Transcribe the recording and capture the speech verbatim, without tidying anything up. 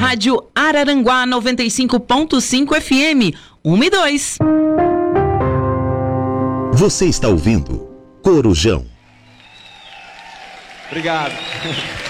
Rádio Araranguá noventa e cinco ponto cinco F M, um e dois. Você está ouvindo Corujão. Obrigado.